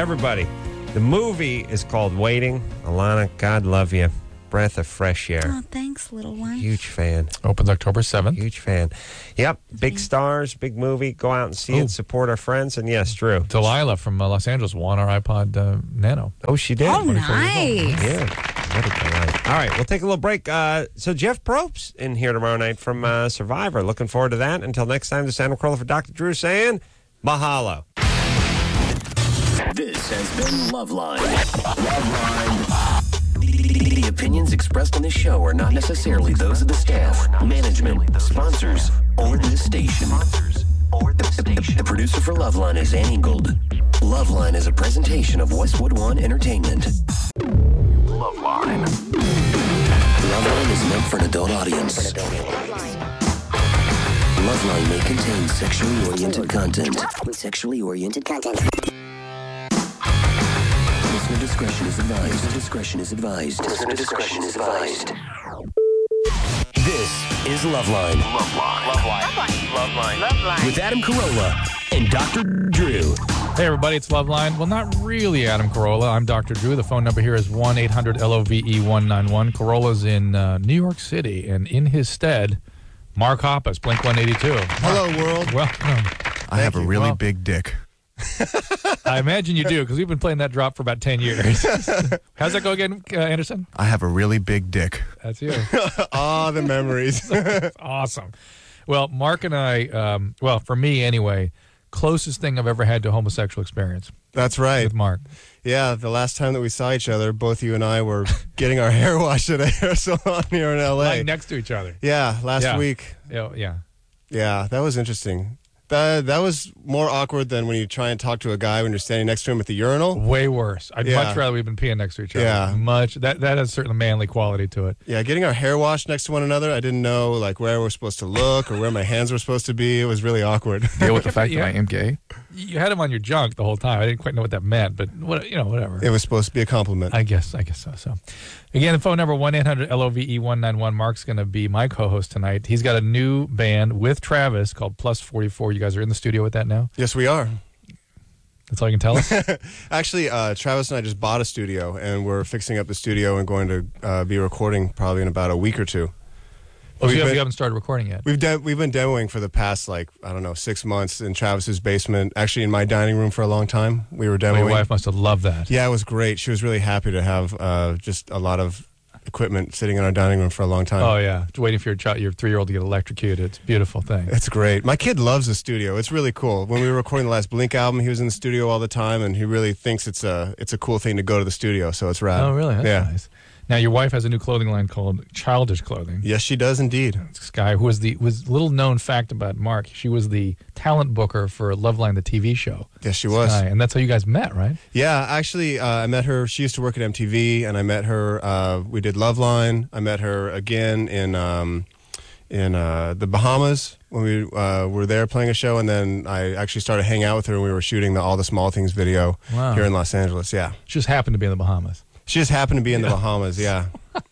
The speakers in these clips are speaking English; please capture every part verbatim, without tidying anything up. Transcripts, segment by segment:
everybody. The movie is called Waiting. Alana, God love you. Breath of fresh air. Oh, thanks, little one. Huge fan. Opens October seventh. Huge fan. Yep, big stars, big movie. Go out and see Oh. it. Support our friends. And yes, Drew. Delilah from uh, Los Angeles won our iPod uh, Nano. Oh, she did. Oh, twenty-four years old. nice. Yeah. What a delight. All right, we'll take a little break. Uh, so Jeff Probst in here tomorrow night from uh, Survivor. Looking forward to that. Until next time, this is Adam Carolla for Doctor Drew saying mahalo. This has been Loveline. Loveline. The opinions expressed on this show are not necessarily those of the staff, management, sponsors, or this station. The, the producer for Loveline is Annie Gold. Loveline is a presentation of Westwood One Entertainment. Loveline. Loveline is meant for an adult audience. Loveline may contain sexually oriented content. Sexually oriented content. Listener discretion is advised. Listener discretion is advised. Listener discretion is advised. This is Loveline. Loveline. Loveline. Loveline. Loveline. With Adam Carolla and Doctor Drew. Hey, everybody, it's Loveline. Well, not really Adam Carolla. I'm Doctor Drew. The phone number here is one eight hundred L O V E one nine one. Carolla's in uh, New York City, and in his stead, Mark Hoppus, Blink one eighty-two. Hello, world. Welcome. I have a you. really Well- big dick. I imagine you do, because we've been playing that drop for about ten years. How's that go again, uh, Anderson? I have a really big dick. That's you. Ah, the memories. That's awesome. Well, Mark and I, um, well, for me anyway, closest thing I've ever had to a homosexual experience That's right. with Mark. Yeah, the last time that we saw each other, both you and I were getting our hair washed at a hair salon here in L A. Lying next to each other. Yeah, last Yeah. week. Yeah, yeah. Yeah, that was interesting. That that was more awkward than when you try and talk to a guy when you're standing next to him at the urinal. Way worse. I'd Yeah. much rather we've been peeing next to each other. Yeah. Much. That that has a certain manly quality to it. Yeah, getting our hair washed next to one another, I didn't know like where we're supposed to look or where my hands were supposed to be. It was really awkward. Deal with the fact Yeah. that I am gay. You had him on your junk the whole time. I didn't quite know what that meant, but what you know, whatever. It was supposed to be a compliment. I guess, I guess so. So, again, the phone number one eight hundred L O V E one nine one. Mark's going to be my co-host tonight. He's got a new band with Travis called Plus forty-four. You guys are in the studio with that now? Yes, we are. That's all you can tell us? Actually, uh, Travis and I just bought a studio, and we're fixing up the studio and going to uh, be recording probably in about a week or two. Oh, so We've you, have, been- you haven't started recording yet? We've de- we've been demoing for the past like I don't know six months in Travis's basement. Actually, in my dining room for a long time. We were Oh, demoing. your wife must have loved that. Yeah, it was great. She was really happy to have uh, just a lot of equipment sitting in our dining room for a long time. Oh, yeah. Just waiting for your child, your three-year-old to get electrocuted. It's a beautiful thing. It's great. My kid loves the studio. It's really cool. When we were recording the last Blink album, he was in the studio all the time, and he really thinks it's a it's a cool thing to go to the studio. So it's rad. Oh, really? That's yeah. nice. Now, your wife has a new clothing line called Childish Clothing. Yes, she does indeed. This guy who was the was little known fact about Mark. She was the talent booker for Loveline, the T V show. Yes, she was. Sky, and that's how you guys met, right? Yeah, actually, uh, I met her. She used to work at M T V, and I met her. Uh, we did Loveline. I met her again in um, in uh, the Bahamas when we uh, were there playing a show, and then I actually started hanging out with her when we were shooting the All the Small Things video Wow. here in Los Angeles. Yeah, She just happened to be in the Bahamas. she just happened to be in the Bahamas. Yeah,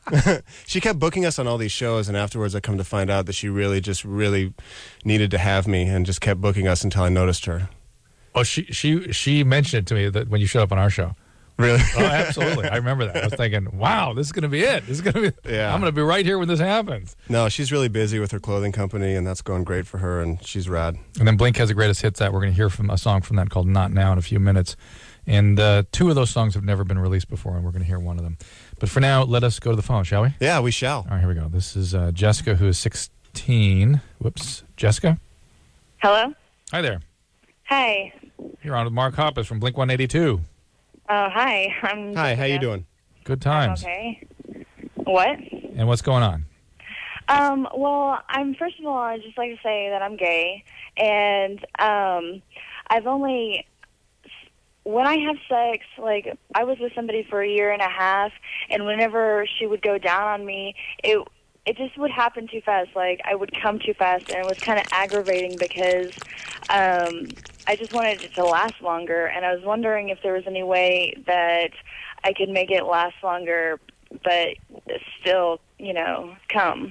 she kept booking us on all these shows, and afterwards, I come to find out that she really just really needed to have me, and just kept booking us until I noticed her. Oh, she she she mentioned it to me that when you showed up on our show. Really? Oh, absolutely. I remember that. I was thinking, wow, this is going to be it. This is going to be. Yeah. I'm going to be right here when this happens. No, she's really busy with her clothing company, and that's going great for her, and she's rad. And then Blink has the greatest hits that we're going to hear from a song from that called "Not Now" in a few minutes. And uh, two of those songs have never been released before, and we're going to hear one of them. But for now, let us go to the phone, shall we? Yeah, we shall. All right, here we go. This is uh, Jessica, who is sixteen. Whoops. Jessica? Hello? Hi there. Hi. You're on with Mark Hoppus from Blink one eighty-two. Oh, hi. I'm Hi, how you Jessica. doing? Good times. Okay. What? And what's going on? Um, well, I'm first of all, I'd just like to say that I'm gay, and um, I've only when I have sex, like I was with somebody for a year and a half, and whenever she would go down on me, it it just would happen too fast. Like I would come too fast, and it was kind of aggravating because um, I just wanted it to last longer, and I was wondering if there was any way that I could make it last longer, but still, you know, come.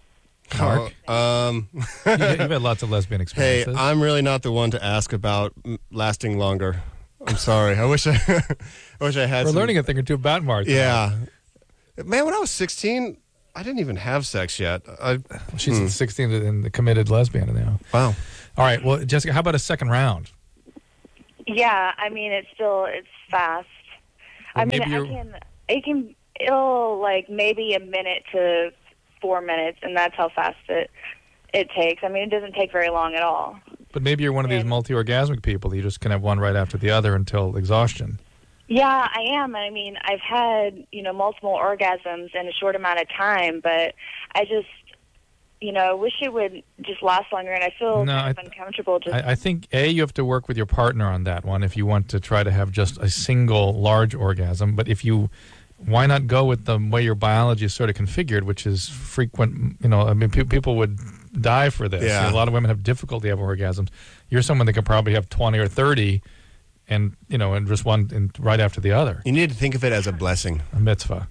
Mark? Oh, um, You- You've had lots of lesbian hey, experiences. I'm really not the one to ask about mm, lasting longer. I'm sorry. I wish I, I wish I had. We're some, learning a thing or two about Mark. Yeah, man. When I was sixteen, I didn't even have sex yet. I, She's hmm. sixteen and the committed lesbian now. Wow. All right. Well, Jessica, how about a second round? Yeah, I mean, it's still, it's fast. Well, I mean, maybe I you're- can, it can, it'll like maybe a minute to four minutes, and that's how fast it, it takes. I mean, it doesn't take very long at all. But maybe you're one of these And- multi-orgasmic people. You just can have one right after the other until exhaustion. Yeah, I am. I mean, I've had, you know, multiple orgasms in a short amount of time, but I just, you know, I wish it would just last longer, and I feel No, kind of I- uncomfortable just I, I think, A, you have to work with your partner on that one if you want to try to have just a single large orgasm. But if you, why not go with the way your biology is sort of configured, which is frequent, you know, I mean, pe- people would die for this. Yeah. A lot of women have difficulty having orgasms. You're someone that could probably have twenty or thirty and, you know, and just one and right after the other. You need to think of it as a blessing. A mitzvah.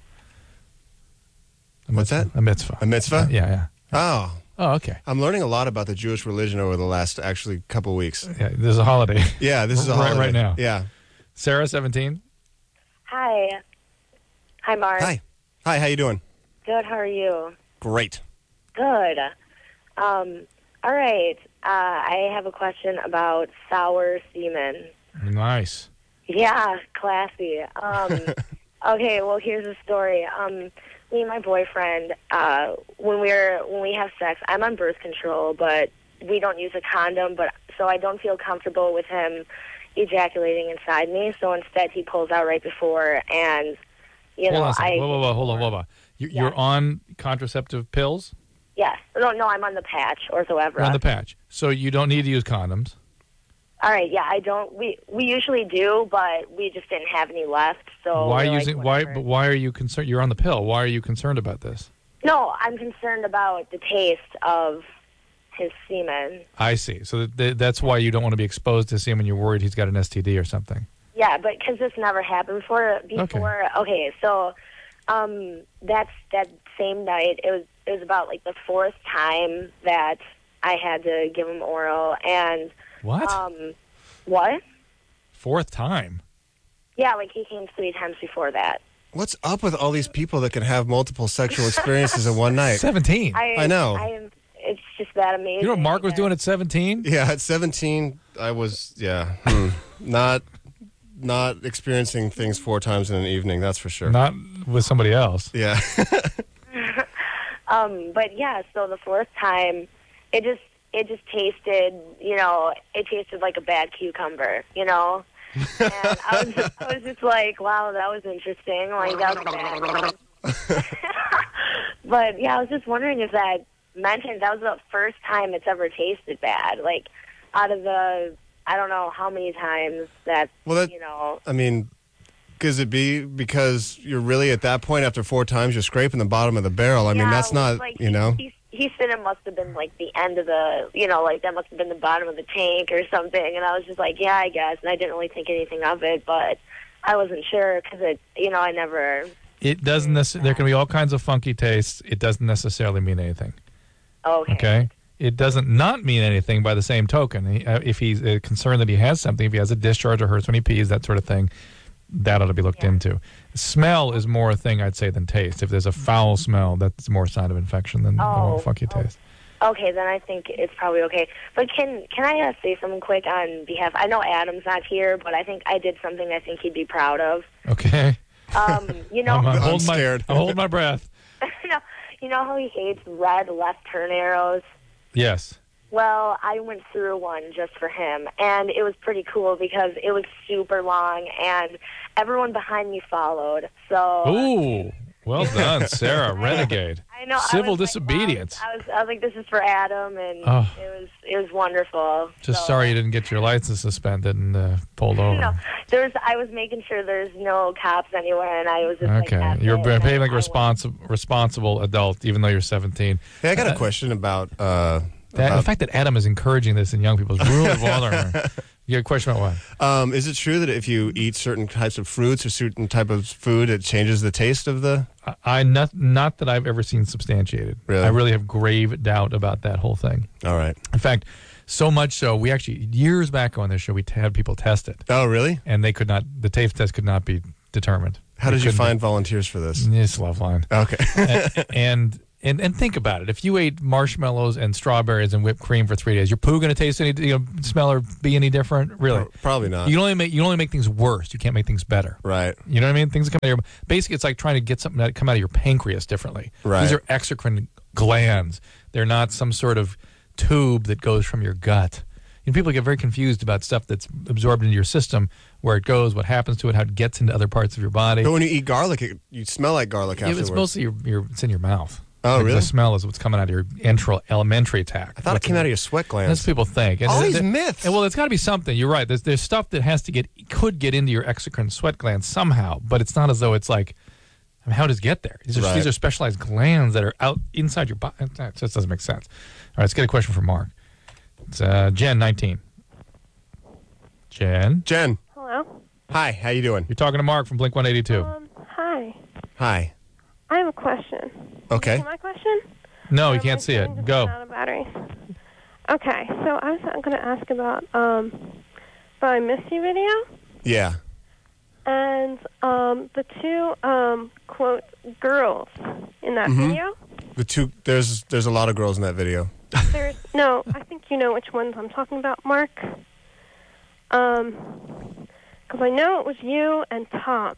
A What's mitzvah. that? A mitzvah. A mitzvah? Uh, yeah, yeah. Oh, Oh, okay. I'm learning a lot about the Jewish religion over the last actually couple weeks. Yeah, there's a holiday. Yeah, this is a Right- holiday. right now. Yeah. Sarah, seventeen. Hi. Hi, Mark. Hi. Hi. How you doing? Good. How are you? Great. Good. Um, all right. Uh, I have a question about sour semen. Nice. Yeah, classy. Um, okay, well, here's the story. Um, me and my boyfriend, uh, when we're when we have sex, I'm on birth control, but we don't use a condom. But so I don't feel comfortable with him ejaculating inside me. So instead, he pulls out right before, and you hold know, on a second. I Whoa, whoa, whoa, hold on, hold on. You, Yeah. You're on contraceptive pills? yes, no, no, I'm on the patch, Ortho Evra. You're on the patch. So you don't need to use condoms. All right, yeah, I don't. We we usually do, but we just didn't have any left. So why we're like, using why whatever. but why are you concerned? You're on the pill. Why are you concerned about this? No, I'm concerned about the taste of his semen. I see. So th- th- that's why you don't want to be exposed to semen. You're worried he's got an S T D or something. Yeah, but because this never happened before. Before, okay, okay so um, that's that same night. It was it was about like the fourth time that I had to give him oral, and What? um, what? Fourth time. Yeah, like he came three times before that. What's up with all these people that can have multiple sexual experiences in one night? Seventeen. I I know. I am. It's just that amazing. You know what Mark was that- doing at seventeen? Yeah, at seventeen, I was yeah, hmm, not not experiencing things four times in an evening. That's for sure. Not with somebody else. Yeah. Um, but yeah, so the fourth time, it just it just tasted, you know, it tasted like a bad cucumber, you know. And I was just, I was just like, wow, that was interesting. Like that was bad. But yeah, I was just wondering if that mentioned that was the first time it's ever tasted bad. Like out of the, I don't know how many times that, Well, that- you know. I mean, could it be because you're really at that point after four times you're scraping the bottom of the barrel? I mean, Yeah, that's it was not like, you know. He, he said it must have been like the end of the, you know, like that must have been the bottom of the tank or something. And I was just like, yeah, I guess. And I didn't really think anything of it, but I wasn't sure because it, you know, I never. It doesn't necessarily. There can be all kinds of funky tastes. It doesn't necessarily mean anything. Okay. Okay. It doesn't not mean anything by the same token. He, uh, if he's uh, concerned that he has something, if he has a discharge or hurts when he pees, that sort of thing, that ought to be looked Yeah. into. Smell is more a thing, I'd say, than taste. If there's a foul smell, that's more a sign of infection than Oh, a funky oh. taste. Okay, then I think it's probably okay. But can can I uh, say something quick on behalf? I know Adam's not here, but I think I did something I think he'd be proud of. Okay. Um, you know, I'm, I'm I'm holding my, scared. I'm holding my breath. you know, you know how he hates red left turn arrows. Yes. Well, I went through one just for him, and it was pretty cool because it was super long, and everyone behind me followed. So Ooh. Well done, Sarah. Renegade. I know I Civil was like, disobedience. wow. I was, I was like, this is for Adam, and Oh. it was, it was wonderful. Just So, sorry you didn't get your license suspended and uh, pulled over. You know, there was. I was making sure there's no cops anywhere, and I was just like, Okay, F you're it, behaving and like I a responsible, responsible adult, even though you're seventeen. Hey, I got a question about. Uh, That, the about fact that Adam is encouraging this in young people is really bothering me. You got a question about what? um, is it true that if you eat certain types of fruits or certain type of food, it changes the taste of the? I, I not not that I've ever seen substantiated. Really? I really have grave doubt about that whole thing. All right. In fact, So much so, we actually, years back on this show, we t- had people test it. Oh, really? And they could not, the taste test could not be determined. How We did you couldn't- find volunteers for this? It's Loveline. Okay. and and and think about it. If you ate marshmallows and strawberries and whipped cream for three days, your poo going to taste any, you know, smell or be any different? Really? Probably not. You can only make you can only make things worse. You can't make things better. Right. You know what I mean? Things that come out of your basically, it's like trying to get something that come out of your pancreas differently. Right. These are exocrine glands. They're not some sort of tube that goes from your gut. And people get very confused about stuff that's absorbed into your system, where it goes, what happens to it, how it gets into other parts of your body. But when you eat garlic, it, you smell like garlic Yeah, afterwards. it's mostly your, your it's in your mouth. Oh, Like, really? The smell is what's coming out of your enteral elementary tract. I thought it came out of your sweat glands. That's what people think. And All th- these th- myths. and well, it's got to be something. You're right. There's there's stuff that has to get could get into your exocrine sweat glands somehow, but it's not as though it's like, I mean, how does it get there? These are Right. these are specialized glands that are out inside your body. That just doesn't make sense. All right, let's get a question from Mark. It's uh, Jen, nineteen. Jen, Jen, Hello. hi. How you doing? you're talking to Mark from Blink one eighty-two. Um, hi. Hi. I have a question. Okay. See my question? No, Or you am can't I see it. saying just Go. run Out of batteries. Okay, so I was going to ask about um, the I Miss You video Yeah. and um, the two um, quote girls in that Mhm. video. The two. There's there's a lot of girls in that video. There's no, I think you know which ones I'm talking about, Mark. Um, because I know it was you and Tom.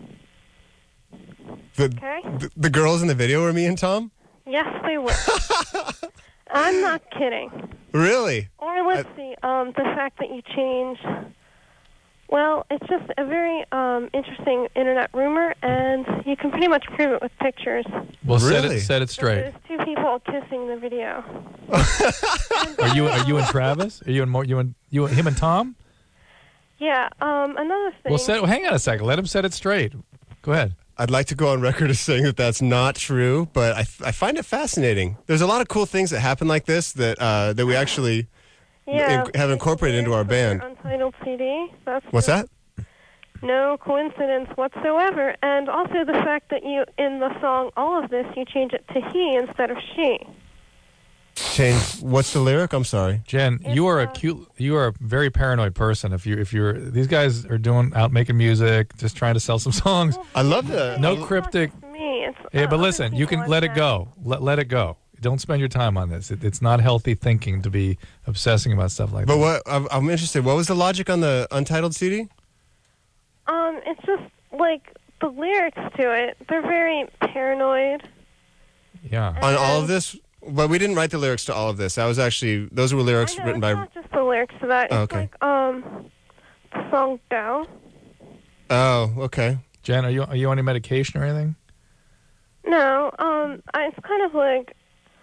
The, Okay. the the girls in the video were me and Tom. Yes, they were. I'm not kidding. Really? Or let's see, um, the fact that you changed. Well, it's just a very um, interesting internet rumor, and you can pretty much prove it with pictures. Well, set Really? it set it straight. There's two people kissing the video. Are you are you and Travis? Are you and Mo- you and you him and Tom? Yeah. Um, another thing. Well, set, well, hang on a second. Let him set it straight. Go ahead. I'd like to go on record as saying that that's not true, but I, I find it fascinating. There's a lot of cool things that happen like this that uh, that we actually yeah, inc- have incorporated into our band. Untitled C D. That's What's that? No coincidence whatsoever, and also the fact that you, in the song "All of This," you change it to he instead of she. Change. What's the lyric? I'm sorry. Jen, It's, you are a uh, cute, you are a very paranoid person. If you, if you're, these guys are doing out making music, just trying to sell some songs. I love the. No It's not cryptic- just Me. It's, Yeah, uh, but other listen, you people can like let it that. go. Let let it go. Don't spend your time on this. It, it's not healthy thinking to be obsessing about stuff like But that. what? I'm, I'm interested. What was the logic on the Untitled C D? Um, it's just like the lyrics to it. They're very paranoid. Yeah. On all of this? But we didn't write the lyrics to all of this. That was actually those were lyrics I know, written it's by. not just the lyrics to that. It's Oh, okay. like um, the song "Go." Oh, okay. Jen, are you are you on any medication or anything? No, um, I, it's kind of like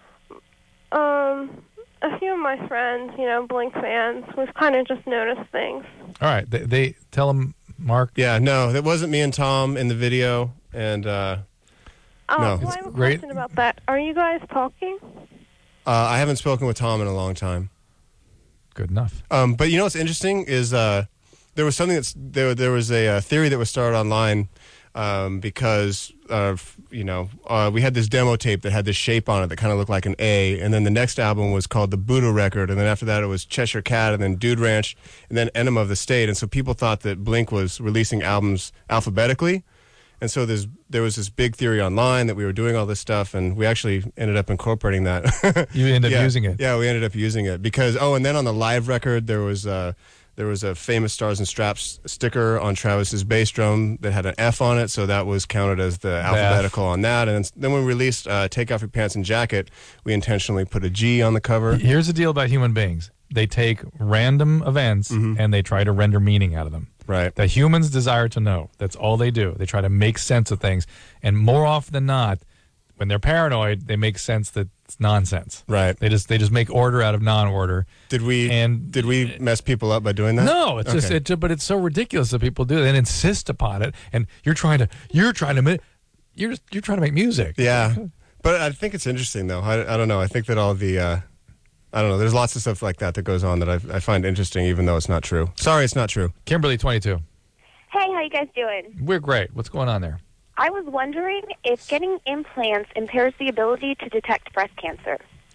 um, a few of my friends, you know, Blink fans, we've kind of just noticed things. All right. They, they tell him, Mark. Yeah, no, that wasn't me and Tom in the video, and uh, Oh, No. well, It's I have a great. question about that. Are you guys talking? uh, I haven't spoken with Tom in a long time. Good enough. Um, but you know what's interesting is uh, there was something that's there. There was a, uh theory that was started online um, because of you know uh, we had this demo tape that had this shape on it that kind of looked like an A, and then the next album was called the Buddha Record, and then after that it was Cheshire Cat, and then Dude Ranch, and then Enema of the State, and so people thought that Blink was releasing albums alphabetically. And so there's, there was this big theory online that we were doing all this stuff, and we actually ended up incorporating that. You end up yeah, using it. Yeah, we ended up using it because oh, and then on the live record there was uh, there was a famous Stars and Straps sticker on Travis's bass drum that had an F on it, so that was counted as the alphabetical on that. And then when we released uh, "Take Off Your Pants and Jacket," we intentionally put a G on the cover. Here's the deal about human beings. They take random events Mm-hmm. and they try to render meaning out of them. Right. That humans desire to know. That's all they do. They try to make sense of things. And more often than not, when they're paranoid, they make sense that it's nonsense. Right. They just they just make order out of non-order. Did we And- did we mess people up by doing that? No, it's just Okay. it, but it's so ridiculous that people do it and insist upon it. And you're trying to you're trying to ma- you're just, you're trying to make music. Yeah, but I think it's interesting though. I, I don't know. I think that all the uh, I don't know. There's lots of stuff like that that goes on that I, I find interesting, even though it's not true. Sorry, it's not true. Kimberly, twenty-two. Hey, how you guys doing? We're great. What's going on there? I was wondering if getting implants impairs the ability to detect breast cancer.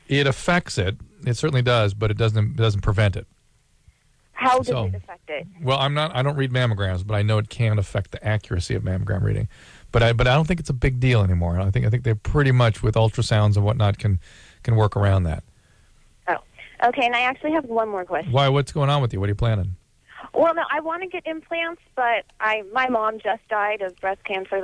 It affects it. It certainly does, but it doesn't it doesn't prevent it. How does So- it affect it? Well, I'm not. I don't read mammograms, but I know it can affect the accuracy of mammogram reading. But I, but I don't think it's a big deal anymore. I think I think they pretty much with ultrasounds and whatnot can can work around that. Oh, okay. And I actually have one more question. Why? What's going on with you? What are you planning? Well, no, I want to get implants, but I my mom just died of breast cancer